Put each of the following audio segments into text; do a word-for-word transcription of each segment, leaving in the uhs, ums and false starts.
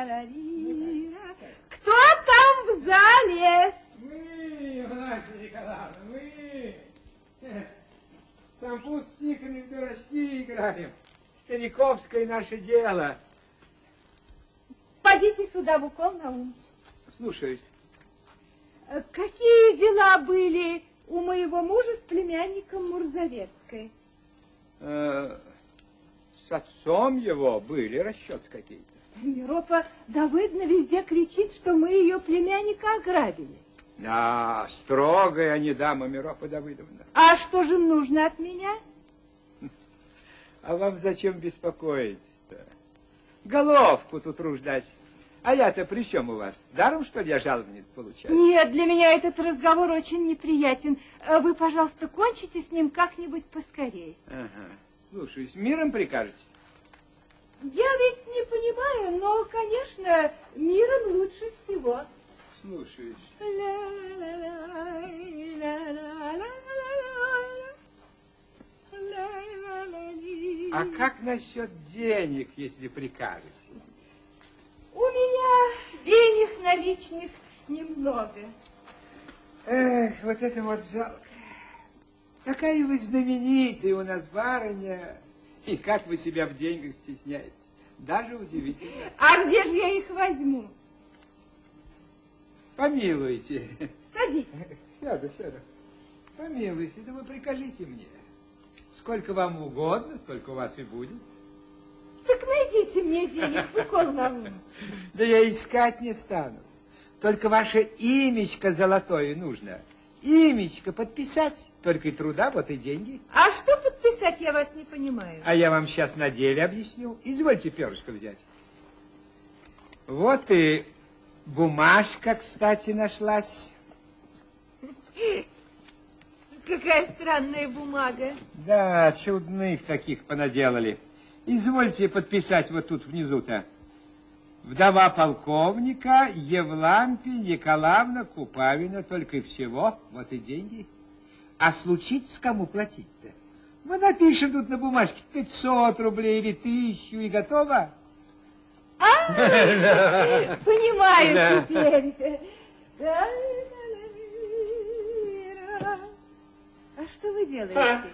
Кто там в зале? Мы, Игнатья Николаевна, мы. Сам пустиками в дурачки играем. Стариковское наше дело. Пойдите сюда, Букол Наумович. Слушаюсь. Какие дела были у моего мужа с племянником Мурзовецкой? Э, с отцом его были расчеты какие-то. Миропа Давыдовна везде кричит, что мы ее племянника ограбили. Да, строгая не дама Миропа Давыдовна. А что же нужно от меня? А вам зачем беспокоиться-то? Головку тут руждать. А я-то при чем у вас? Даром, что ли, я жалование получаю? Нет, для меня этот разговор очень неприятен. Вы, пожалуйста, кончите с ним как-нибудь поскорее. Ага, слушаюсь. Миром прикажете? Я ведь не понимаю, но, конечно, миром лучше всего. Слушаюсь. А как насчет денег, если прикажете? У меня денег наличных немного. Эх, вот это вот жалко. Такая вы знаменитая у нас барыня. И как вы себя в деньгах стесняете. Даже удивительно. А где же я их возьму? Помилуйте. Садитесь. Сяду, сяду. Помилуйте, да вы прикажите мне. Сколько вам угодно, столько у вас и будет. Так найдите мне денег, Букол Наумович. Да я искать не стану. Только ваше имечко золотое нужно. Имечко подписать. Только и труда, вот и деньги. А что подписать, я вас не понимаю. А я вам сейчас на деле объясню. Извольте перышко взять. Вот и бумажка, кстати, нашлась. Какая странная бумага. Да, чудных таких понаделали. Извольте подписать вот тут внизу-то. Вдова полковника Евлампия Николаевна Купавина, только и всего, вот и деньги. А случится кому платить-то? Мы напишем тут на бумажке пятьсот рублей или тысячу и готово. А, понимаю теперь. А что вы делаете?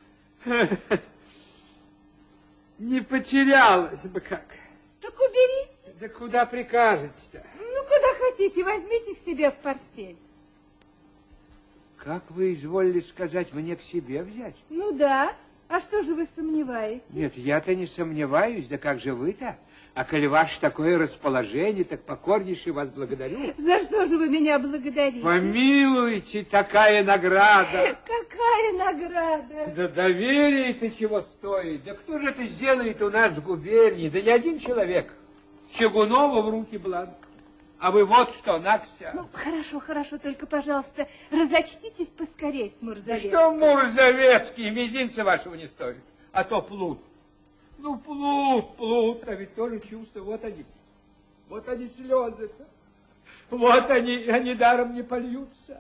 Не потерялась бы как. Так уберите. Да куда прикажете-то? Ну, куда хотите, возьмите к себе в портфель. Как вы изволили сказать, мне к себе взять? Ну да. А что же вы сомневаетесь? Нет, я-то не сомневаюсь, да как же вы-то? А коли ваше такое расположение, так покорнейше вас благодарю. За что же вы меня благодарите? Помилуйте, такая награда. Какая награда? Да доверие-то чего стоит? Да кто же это сделает у нас в губернии? Да не один человек. Чугунова в руки бланк. А вы вот что, Накся. Ну, хорошо, хорошо, только, пожалуйста, разочтитесь поскорей с Мурзовецким. Что Мурзовецкий, мизинца вашего не стоит, а то плут. Ну, плут, плут, а ведь тоже чувство, вот они, вот они слезы-то, вот они, они даром не польются.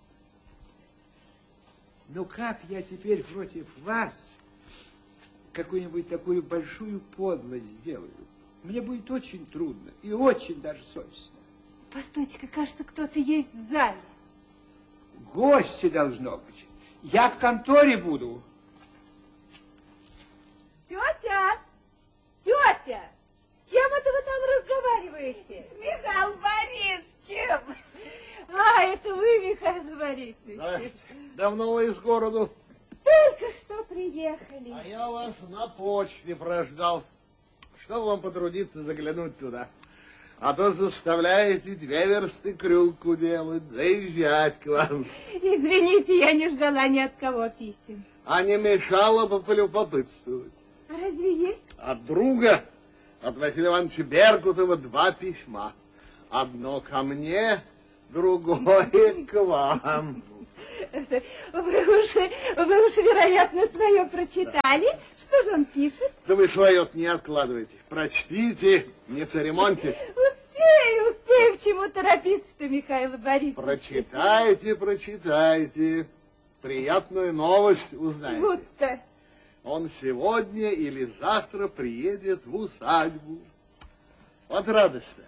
Ну, как я теперь против вас какую-нибудь такую большую подлость сделаю? Мне будет очень трудно и очень даже совестно. Постойте-ка, кажется, кто-то есть в зале. Гости должно быть. Я в конторе буду. Тетя! Тетя! С кем это вы там разговариваете? С Михаилом Борисовичем. А, это вы, Михаил Борисович. Да, давно вы из города? Только что приехали. А я вас на почте прождал. Чтобы вам потрудиться заглянуть туда. А то заставляете две версты крюку делать, заезжать к вам. Извините, я не ждала ни от кого писем. А не мешало бы полюбопытствовать. А разве есть? От друга, от Василия Ивановича Беркутова, два письма. Одно ко мне, другое к вам. Вы уж, вы уж, вероятно, свое прочитали. Да. Что же он пишет? Да вы свое не откладывайте. Прочтите, не церемоньтесь. Успею, успею к чему торопиться-то, Михаил Борисович. Прочитайте, прочитайте. Приятную новость узнаете. Вот-то. Он сегодня или завтра приедет в усадьбу. Вот радость-то.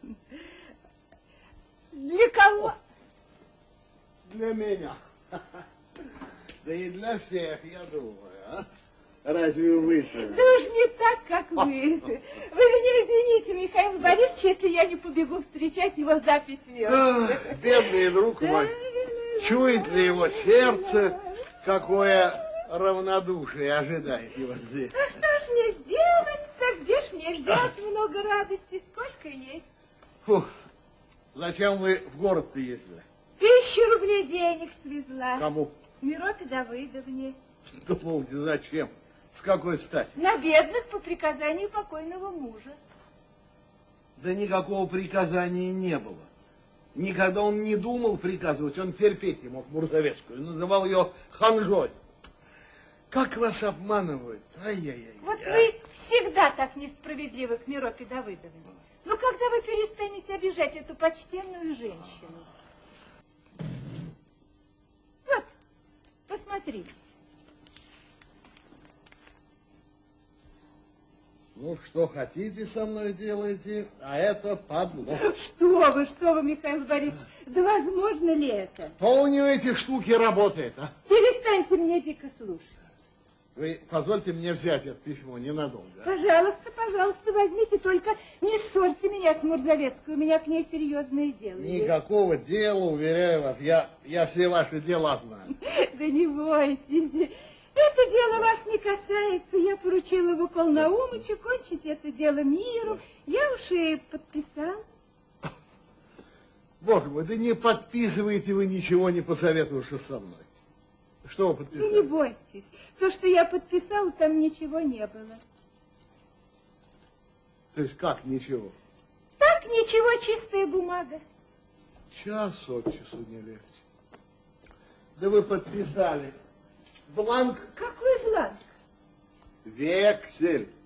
Для кого? Для меня. Да и для всех, я думаю, а? Разве вы-то? Да уж не так, как вы. Вы меня извините, Михаил Борисович, если я не побегу встречать его за пять верст. Ах, бедный друг мой. Чует ли его сердце, какое равнодушие ожидает его здесь? А что ж мне сделать-то? Где ж мне взять много радости, сколько есть? Фух, зачем вы в город-то ездили? Тысячу рублей денег свезла. Кому? Миропе Давыдовне. Думаете, зачем? С какой стати? На бедных по приказанию покойного мужа. Да никакого приказания не было. Никогда он не думал приказывать, он терпеть не мог Мурзовецкую, называл ее ханжой. Как вас обманывают? Ай-яй-яй. Вот вы всегда так несправедливы к Миропе Давыдовне. Ну, когда вы перестанете обижать эту почтенную женщину? Вот, посмотрите. Ну, что хотите со мной делайте, а это подлог. Что вы, что вы, Михаил Борисович, да возможно ли это? Что у него эти штуки работает, а? Перестаньте мне дико слушать. Вы позвольте мне взять это письмо ненадолго. Пожалуйста, пожалуйста, возьмите, только не ссорьте меня с Мурзовецкой, у меня к ней серьезное дело. Никакого дела, уверяю вас, я, я все ваши дела знаю. Да не бойтесь, это дело вас не касается, я поручила его Наумычу кончить это дело миру, я уж и подписал. Боже мой, да не подписываете вы ничего, не посоветовавшись со мной. Что вы подписали? Да не бойтесь, то, что я подписала, там ничего не было. То есть как ничего? Так, ничего, чистая бумага. Час от часу не легче. Да вы подписали. Бланк. Какой бланк? Вексель.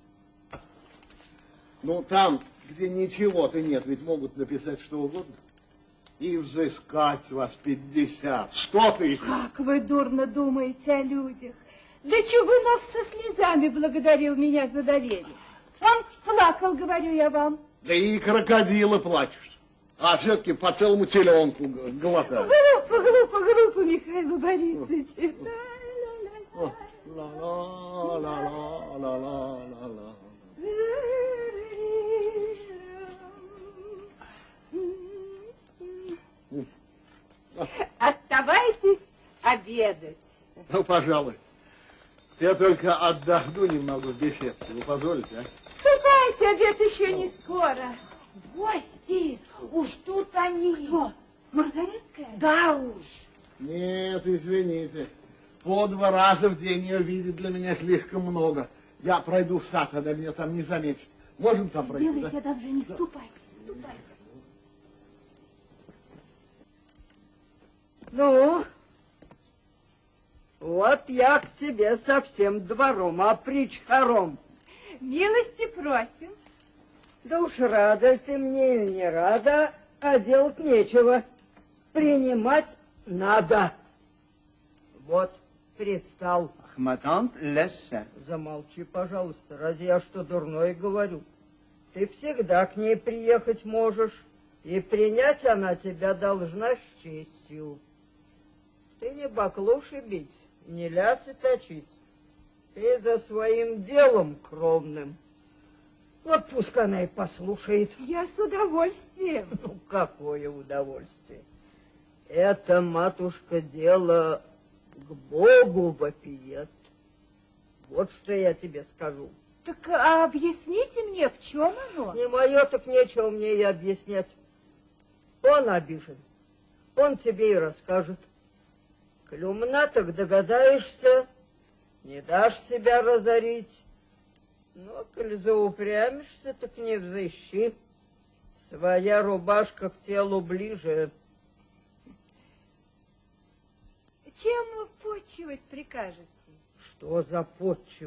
Ну, там, где ничего-то нет, ведь могут написать что угодно. И взыскать с вас пятьдесят, сто тысяч. Как вы дурно думаете о людях. Да Чугунов со слезами благодарил меня за доверие. Он плакал, говорю я вам. Да и крокодилы плачут. А все-таки по целому теленку глотают. Глупо, глупо, глупо, Михаил Борисович. Ла-ла-ла-ла-ла-ла-ла-ла. Оставайтесь обедать. Ну, пожалуй. Я только отдохну немного в беседке. Вы позволите, а? Ступайте, обед еще не скоро. Гости, уж тут они. Кто? Мурзовецкая? Да уж. Нет, извините. По два раза в день ее видеть для меня слишком много. Я пройду в сад, она меня там не заметит. Можем там пройти, Сделайте да? одолжение, ступайте, ступайте. Ну, вот я к тебе со всем двором, а причхаром. Милости просим. Да уж рада ты мне или не рада, а делать нечего. Принимать надо. Вот, пристал. Ахматант лессе. Замолчи, пожалуйста, разве я что дурное говорю? Ты всегда к ней приехать можешь, и принять она тебя должна с честью. Ты не баклуши бить, не лясы точить. Ты за своим делом кровным. Вот пускай она и послушает. Я с удовольствием. Ну, какое удовольствие. Это, матушка, дело к Богу вопиет. Вот что я тебе скажу. Так а объясните мне, в чем оно? Не мое, так нечего мне и объяснять. Он обижен. Он тебе и расскажет. Коль умна, так догадаешься, не дашь себя разорить. Но, коль заупрямишься, так не взыщи. Своя рубашка к телу ближе. Чем почивать прикажете? Что за подчивать?